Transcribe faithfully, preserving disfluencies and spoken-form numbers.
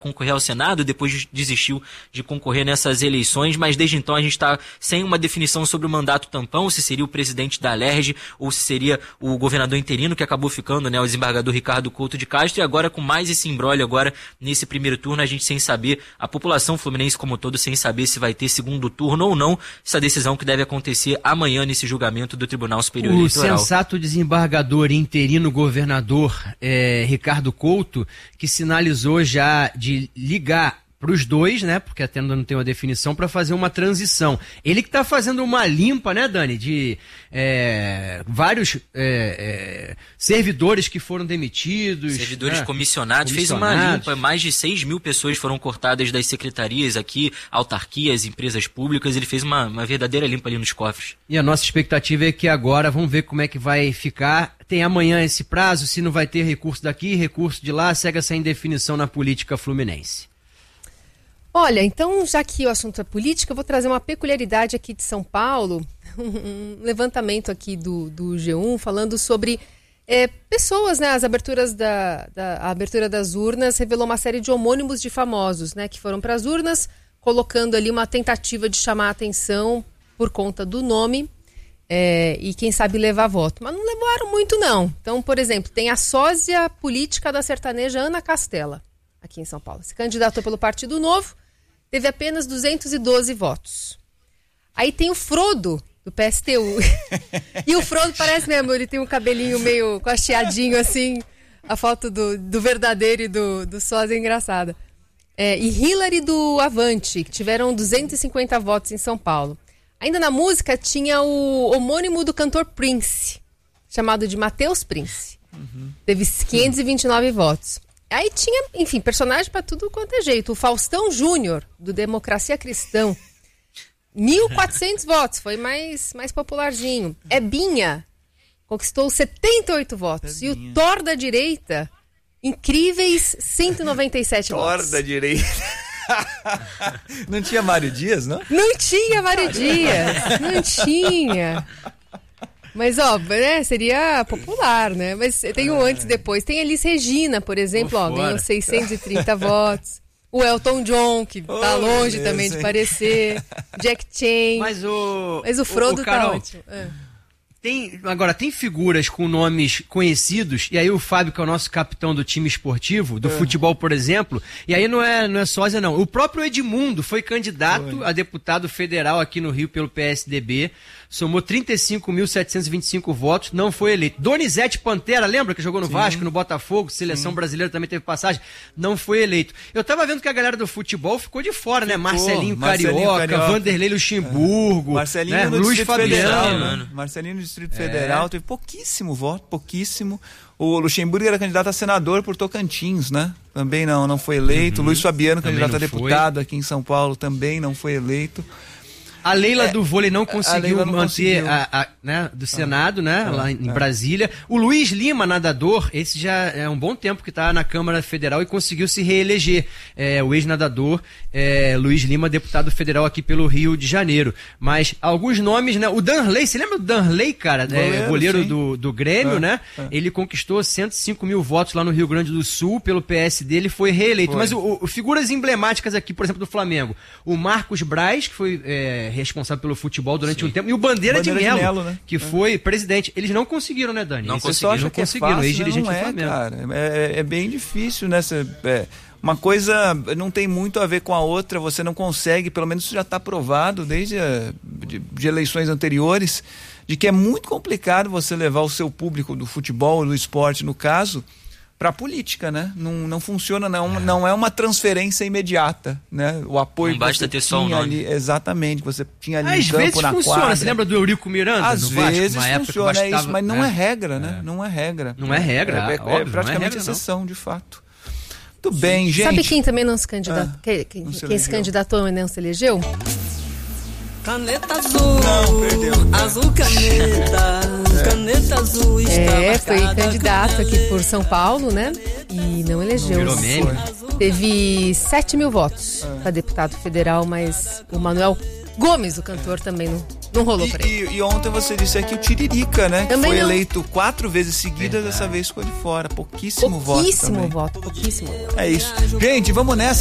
concorrer ao Senado, depois desistiu de concorrer nessas eleições, mas desde então a gente está sem uma definição sobre o mandato tampão, se seria o presidente da Alerj ou se seria o governador interino, que acabou ficando, né, o desembargador Ricardo Couto de Castro, e agora com mais esse imbróglio agora nesse primeiro turno, a gente sem saber, a população fluminense como um todo, sem saber se vai ter segundo turno ou não, essa decisão que deve acontecer amanhã nesse julgamento do Tribunal Superior o Eleitoral. O sensato desembargador interino governador é, Ricardo Couto, que sinalizou já de de ligar para os dois, né, porque até ainda não tem uma definição, para fazer uma transição. Ele que está fazendo uma limpa, né, Dani, de é, vários é, é, servidores que foram demitidos. Servidores né, comissionados, comissionados. Fez uma limpa, mais de seis mil pessoas foram cortadas das secretarias aqui, autarquias, empresas públicas, ele fez uma, uma verdadeira limpa ali nos cofres. E a nossa expectativa é que agora, vamos ver como é que vai ficar. Tem amanhã esse prazo, se não vai ter recurso daqui, recurso de lá, segue essa indefinição na política fluminense. Olha, então, já que o assunto é política, eu vou trazer uma peculiaridade aqui de São Paulo, um levantamento aqui do, do G um, falando sobre é, pessoas, né, as aberturas da, da, a abertura das urnas revelou uma série de homônimos de famosos, né, que foram para as urnas, colocando ali uma tentativa de chamar a atenção por conta do nome é, e, quem sabe, levar voto. Mas não levaram muito, não. Então, por exemplo, tem a sósia política da sertaneja Ana Castela, aqui em São Paulo. Se candidatou pelo Partido Novo, teve apenas duzentos e doze votos. Aí tem o Frodo, do P S T U. E o Frodo parece mesmo, ele tem um cabelinho meio cacheadinho assim, a foto do, do verdadeiro e do, do sósia é engraçada. É, e Hillary do Avante, que tiveram duzentos e cinquenta votos em São Paulo. Ainda na música tinha o homônimo do cantor Prince, chamado de Matheus Prince. Uhum. Teve quinhentos e vinte e nove votos. Aí tinha, enfim, personagem para tudo quanto é jeito. O Faustão Júnior, do Democracia Cristã, mil e quatrocentos votos, foi mais, mais popularzinho. Ebinha conquistou setenta e oito votos. Ebinha. E o Thor da direita, incríveis cento e noventa e sete votos. Thor da direita. Não tinha Mário Dias, não? Não tinha Mário Dias, não tinha. Mas, ó, né, seria popular, né? Mas tem o antes e depois. Tem Elis Regina, por exemplo, ó, ganhou seiscentos e trinta votos. O Elton John, que tá oh, longe Deus, também hein? de aparecer. Jack Chan. Mas o... Mas o Frodo o, o Carol, tá ótimo. É. Tem, agora, tem figuras com nomes conhecidos, e aí o Fábio, que é o nosso capitão do time esportivo, do é. futebol, por exemplo, e aí não é, não é sósia, não. O próprio Edmundo foi candidato foi. a deputado federal aqui no Rio pelo P S D B, somou trinta e cinco mil setecentos e vinte e cinco votos, não foi eleito. Donizete Pantera, lembra que jogou no Sim. Vasco, no Botafogo, seleção Sim. brasileira também teve passagem, não foi eleito. Eu tava vendo que a galera do futebol ficou de fora, ficou. né? Marcelinho, Marcelinho Carioca, Carioca, Vanderlei Luxemburgo, é. Marcelinho né? no Luiz Distrito Fabiano. Federal, Marcelinho no Distrito é. Federal, teve pouquíssimo voto, pouquíssimo. O Luxemburgo era candidato a senador por Tocantins, né? Também não, não foi eleito. Uhum. Luiz Fabiano, candidato a deputado foi. aqui em São Paulo, também não foi eleito. A Leila é, do vôlei não conseguiu não manter conseguiu. A, a, né, do Senado, ah, né, ah, lá em ah. Brasília. O Luiz Lima, nadador, esse já é um bom tempo que está na Câmara Federal e conseguiu se reeleger. É, o ex-nadador é, Luiz Lima, deputado federal aqui pelo Rio de Janeiro. Mas alguns nomes, né? O Danley, você lembra do Danley, cara? Goleiro, é, goleiro do, do Grêmio, ah, né? Ah. Ele conquistou cento e cinco mil votos lá no Rio Grande do Sul pelo P S D, ele foi reeleito. Foi. Mas o, o, figuras emblemáticas aqui, por exemplo, do Flamengo. O Marcos Braz, que foi... É, responsável pelo futebol durante Sim. um tempo, e o Bandeira, Bandeira de Melo, de Melo né? que é. foi presidente. Eles não conseguiram, né, Dani? Não conseguiram. Eles não conseguiram, ex-dirigente do Flamengo. Cara, é, é bem difícil, né? Cê, é, uma coisa não tem muito a ver com a outra, você não consegue, pelo menos isso já está provado desde a, de, de eleições anteriores, de que é muito complicado você levar o seu público do futebol, do esporte, no caso, para a política, né? Não, não funciona, não, é. não é uma transferência imediata, né? O apoio não basta ter só um nome. Ali, exatamente, você tinha ali Às em campo, vezes na funciona, quadra. você lembra do Eurico Miranda? Às no Vasco, vezes uma época funciona, é isso, mas não é, é regra, né? É. Não é regra. Não é regra, É, é, óbvio, é praticamente não é regra, exceção, não. de fato. Tudo bem, gente. Sabe quem também não se candidatou? Ah, quem quem, não se quem se candidatou e não se elegeu? Caneta azul, não, perdeu. Azul caneta, é. caneta azul está É, foi candidato aqui por São Paulo, né? E não elegeu. Virou meme. Teve sete mil votos é. para deputado federal, mas o Manuel Gomes, o cantor, também não, Não rolou e, pra ele. E, e ontem você disse aqui o Tiririca, né? Também que foi não. eleito quatro vezes seguidas, dessa vez ficou de fora. Pouquíssimo, Pouquíssimo voto. voto, pouquíssimo. É isso. Gente, vamos nessa.